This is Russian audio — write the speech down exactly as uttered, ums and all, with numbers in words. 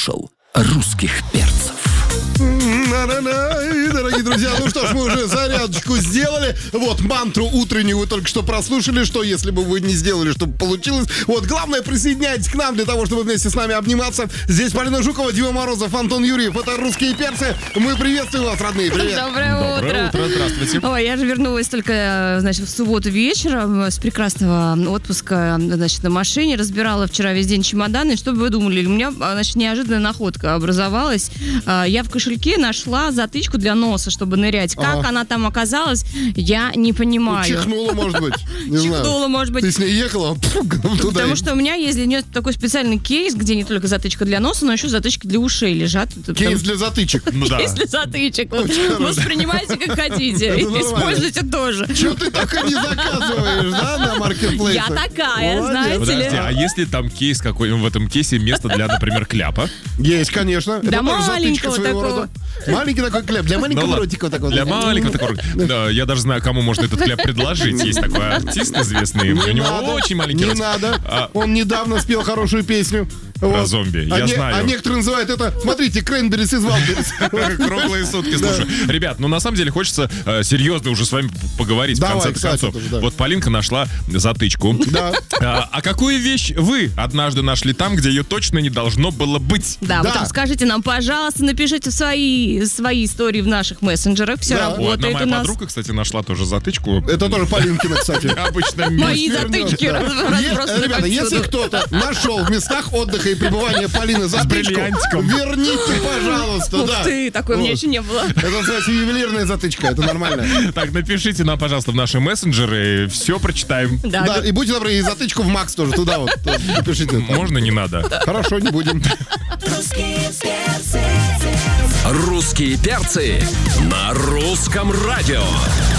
слушал русских перцев. Дорогие друзья, ну что ж, мы уже зарядочку сделали. Вот, мантру утреннюю вы только что прослушали. Что, если бы вы не сделали, чтобы получилось? Вот, главное, присоединяйтесь к нам для того, чтобы вместе с нами обниматься. Здесь Полина Жукова, Дима Морозов, Антон Юрьев. Это «Русские перцы». Мы приветствуем вас, родные. Привет. Доброе утро. Доброе утро, здравствуйте. Ой, я же вернулась только, значит, в субботу вечером с прекрасного отпуска, значит, на машине. Разбирала вчера весь день чемоданы. Что бы вы думали? У меня, значит, неожиданная находка образовалась. Я в кошельке нашла затычку для носа, чтобы нырять. Как Ага. она там оказалась, я не понимаю. Чихнула, может быть. Не знаю. Чихнула, может быть. Ты с ней ехала? Пф, туда Потому и- что у меня есть для нее такой специальный кейс, где не только затычка для носа, но еще затычки для ушей лежат. Это Кейс потому- для затычек. Ну да. Кейс для затычек. Вот, воспринимайте как хотите. Это нормально. Используйте тоже. Чего ты так и не заказываешь, да, на маркетплейсах? Я такая, Молодец. знаете ли. Подожди, а если там кейс какой, в этом кейсе место для, например, кляпа? Есть, конечно. Это Да тоже затычка маленького своего такого. рода. Маленький такой кляп. Для маленького Ну ладно. ротика такого. Для маленького такого. Да, я даже знаю, кому можно этот кляп предложить. Есть такой артист известный, у него надо, очень маленький Не рот. надо. А- Он недавно спел хорошую песню. Про зомби, а я знаю. А некоторые называют это, смотрите, Кренберис из Валберис. Круглые сутки, слушай. Ребят, ну на самом деле хочется э, серьезно уже с вами поговорить Давай, в конце кстати, концов. тоже, да. Вот Полинка нашла затычку. Да. А, а какую вещь вы однажды нашли там, где ее точно не должно было быть? Да, Да. вы там скажите нам, пожалуйста, напишите свои, свои истории в наших мессенджерах. Все Да. О, одна работает моя у нас. подруга, кстати, нашла тоже затычку. Это тоже Полинкина, кстати. Обычно Мои мисс. затычки Да. раз- Е- разбросаны Ребята, если повсюду. кто-то нашел в местах отдыха и пребывания Полины затычку, бриллиантиком. верните, пожалуйста. Ух да. ты, такой у меня Вот. еще не было. Это называется ювелирная затычка, это нормально. Так, напишите нам, пожалуйста, в наши мессенджеры, все прочитаем. Да, Да, и будьте добры, и затычку в Макс тоже туда вот. тоже напишите. Можно, не надо? Хорошо, не будем. Русские перцы на русском радио.